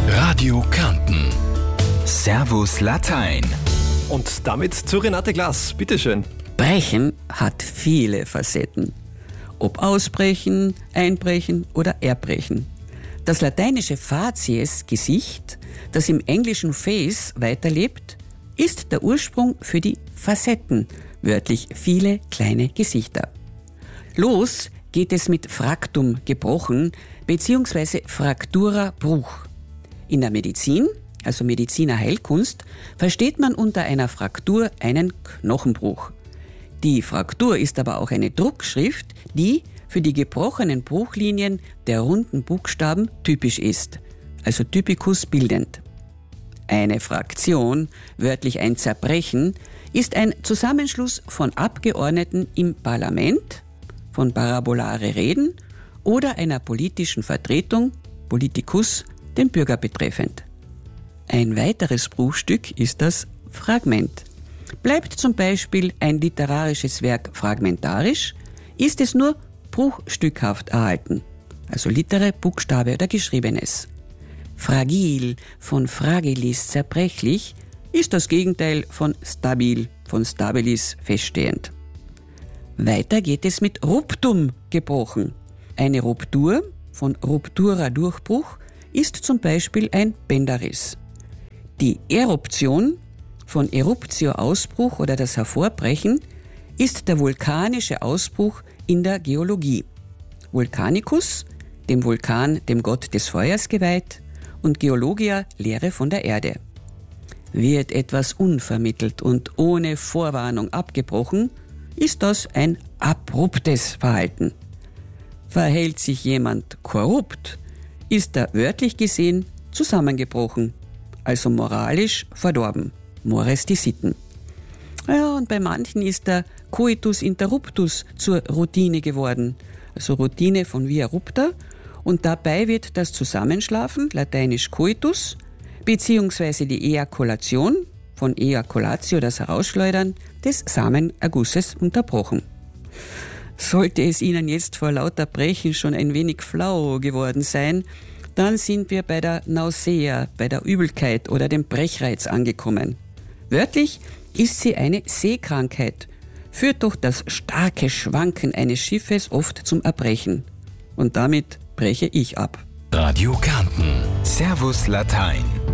Radio Kärnten. Servus Latein. Und damit zu Renate Glas. Bitteschön. Brechen hat viele Facetten. Ob ausbrechen, einbrechen oder erbrechen. Das lateinische Facies, Gesicht, das im englischen Face weiterlebt, ist der Ursprung für die Facetten, wörtlich viele kleine Gesichter. Los geht es mit Fractum, gebrochen, bzw. Fractura, Bruch. In der Medizin, also Mediziner Heilkunst, versteht man unter einer Fraktur einen Knochenbruch. Die Fraktur ist aber auch eine Druckschrift, die für die gebrochenen Bruchlinien der runden Buchstaben typisch ist, also typicus bildend. Eine Fraktion, wörtlich ein Zerbrechen, ist ein Zusammenschluss von Abgeordneten im Parlament, von parabolare Reden oder einer politischen Vertretung, Politicus, den Bürger betreffend. Ein weiteres Bruchstück ist das Fragment. Bleibt zum Beispiel ein literarisches Werk fragmentarisch, ist es nur bruchstückhaft erhalten, also Litere, Buchstabe oder Geschriebenes. Fragil, von fragilis, zerbrechlich, ist das Gegenteil von stabil, von stabilis, feststehend. Weiter geht es mit ruptum, gebrochen. Eine Ruptur, von ruptura, Durchbruch, ist zum Beispiel ein Bänderriss. Die Eruption, von Eruptio, Ausbruch oder das Hervorbrechen, ist der vulkanische Ausbruch in der Geologie. Vulcanicus, dem Vulkan, dem Gott des Feuers geweiht, und Geologia, Lehre von der Erde. Wird etwas unvermittelt und ohne Vorwarnung abgebrochen, ist das ein abruptes Verhalten. Verhält sich jemand korrupt, ist er wörtlich gesehen zusammengebrochen, also moralisch verdorben. Mores dissiten. Ja, und bei manchen ist der Coitus interruptus zur Routine geworden, also Routine von via rupta, und dabei wird das Zusammenschlafen, lateinisch coitus, beziehungsweise die Ejakulation, von Ejaculatio, das Herausschleudern, des Samenergusses unterbrochen. Sollte es Ihnen jetzt vor lauter Brechen schon ein wenig flau geworden sein, dann sind wir bei der Nausea, bei der Übelkeit oder dem Brechreiz angekommen. Wörtlich ist sie eine Seekrankheit, führt durch das starke Schwanken eines Schiffes oft zum Erbrechen. Und damit breche ich ab. Radio Kärnten. Servus Latein.